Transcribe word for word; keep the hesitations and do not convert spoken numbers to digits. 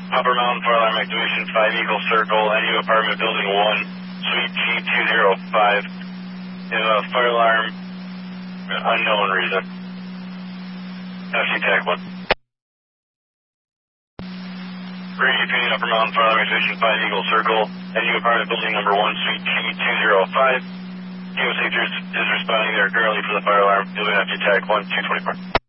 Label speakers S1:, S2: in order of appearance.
S1: Upper Mountain Fire Alarm Activation five Eagle Circle, N U Apartment Building one, Suite G two oh five. You have a fire alarm, unknown reason. F C Tag one. Repeating Upper Mountain Fire Alarm Activation five Eagle Circle, N U Apartment Building number one, Suite G two oh five. Q S H is responding there currently for the fire alarm. Building F C Tag one two twenty-four.